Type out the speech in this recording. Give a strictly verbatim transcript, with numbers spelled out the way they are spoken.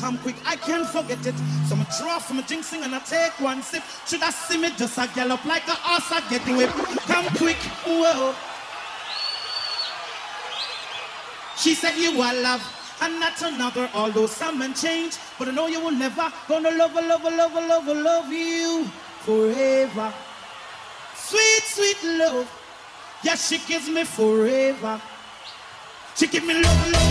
come quick, I can't forget it. So I draw from a jinxing and I take one sip. Should I see me just a gallop like a horse I get whipped? Come quick, whoa. She said you are love and not another, although some men change, but I know you will never gonna love, love, love, love, love you forever. Sweet, sweet love, yeah, she gives me forever. She give me love, love.